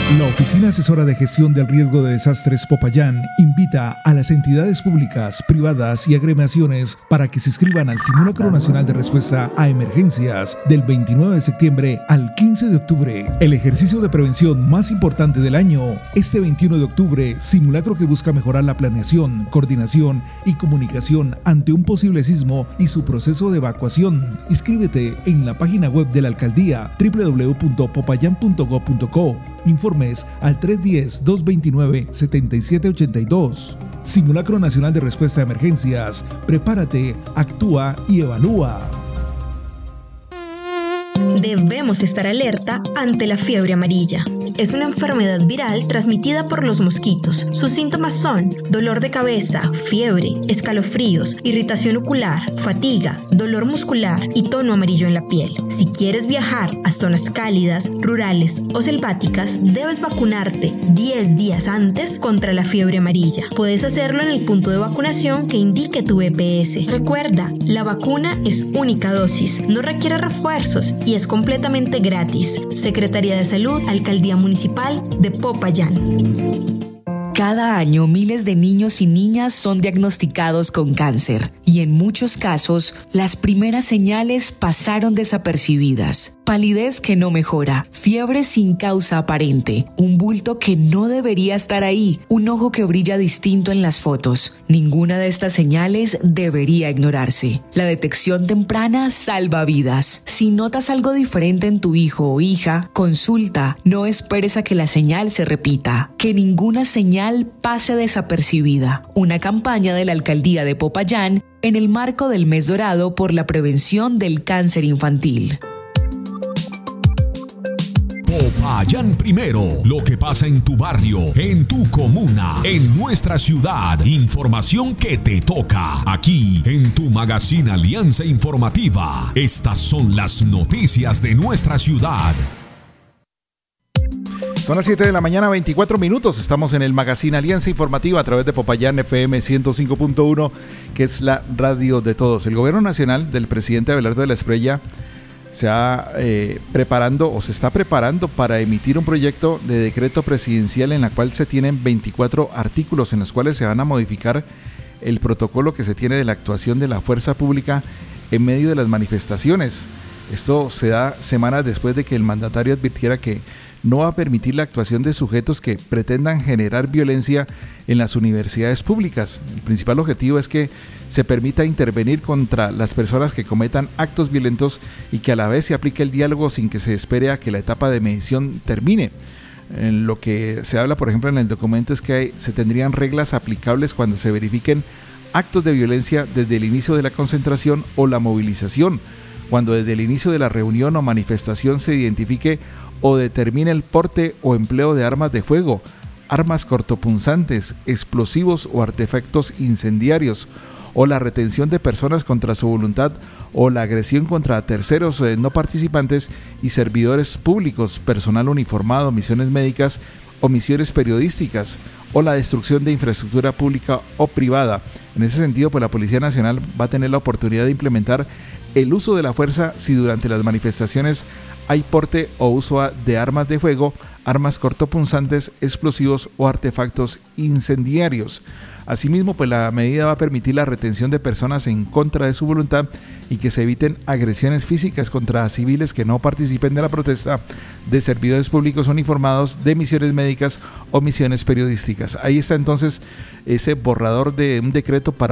La Oficina Asesora de Gestión del Riesgo de Desastres Popayán invita a las entidades públicas, privadas y agremiaciones para que se inscriban al Simulacro Nacional de Respuesta a Emergencias del 29 de septiembre al 15 de octubre. El ejercicio de prevención más importante del año. Este 21 de octubre, simulacro que busca mejorar la planeación, coordinación y comunicación ante un posible sismo y su proceso de evacuación. Inscríbete en la página web de la alcaldía www.popayan.gov.co. Informes al 310-229-7782. Simulacro Nacional de Respuesta a Emergencias. Prepárate, actúa y evalúa. Debemos estar alerta ante la fiebre amarilla. Es una enfermedad viral transmitida por los mosquitos. Sus síntomas son dolor de cabeza, fiebre, escalofríos, irritación ocular, fatiga, dolor muscular y tono amarillo en la piel. Si quieres viajar a zonas cálidas, rurales o selváticas, debes vacunarte 10 días antes contra la fiebre amarilla. Puedes hacerlo en el punto de vacunación que indique tu EPS. Recuerda, la vacuna es única dosis, no requiere refuerzos y es completamente gratis. Secretaría de Salud, Alcaldía Municipal de Popayán. Cada año miles de niños y niñas son diagnosticados con cáncer y en muchos casos las primeras señales pasaron desapercibidas. Palidez que no mejora, fiebre sin causa aparente, un bulto que no debería estar ahí, un ojo que brilla distinto en las fotos. Ninguna de estas señales debería ignorarse. La detección temprana salva vidas. Si notas algo diferente en tu hijo o hija, consulta. No esperes a que la señal se repita. Que ninguna señal pase desapercibida. Una campaña de la Alcaldía de Popayán en el marco del Mes Dorado por la prevención del cáncer infantil. Popayán primero, lo que pasa en tu barrio, en tu comuna, en nuestra ciudad. Información que te toca aquí en tu magazine Alianza Informativa. Estas son las noticias de nuestra ciudad. Son las 7 de la mañana, 24 minutos. Estamos en el magazine Alianza Informativa a través de Popayán FM 105.1, que es la radio de todos. El gobierno nacional del presidente Abelardo de la Espriella se está preparando para emitir un proyecto de decreto presidencial en la cual se tienen 24 artículos en los cuales se van a modificar el protocolo que se tiene de la actuación de la fuerza pública en medio de las manifestaciones. Esto se da semanas después de que el mandatario advirtiera que no va a permitir la actuación de sujetos que pretendan generar violencia en las universidades públicas. El principal objetivo es que se permita intervenir contra las personas que cometan actos violentos y que a la vez se aplique el diálogo sin que se espere a que la etapa de medición termine. En lo que se habla, por ejemplo, en el documento es que se tendrían reglas aplicables cuando se verifiquen actos de violencia desde el inicio de la concentración o la movilización, cuando desde el inicio de la reunión o manifestación se identifique o determine el porte o empleo de armas de fuego, armas cortopunzantes, explosivos o artefactos incendiarios, o la retención de personas contra su voluntad o la agresión contra terceros no participantes y servidores públicos, personal uniformado, misiones médicas o misiones periodísticas, o la destrucción de infraestructura pública o privada. En ese sentido, pues la Policía Nacional va a tener la oportunidad de implementar el uso de la fuerza si durante las manifestaciones hay porte o uso de armas de fuego, armas cortopunzantes, explosivos o artefactos incendiarios. Asimismo, pues la medida va a permitir la retención de personas en contra de su voluntad y que se eviten agresiones físicas contra civiles que no participen de la protesta, de servidores públicos uniformados, de misiones médicas o misiones periodísticas. Ahí está entonces ese borrador de un decreto para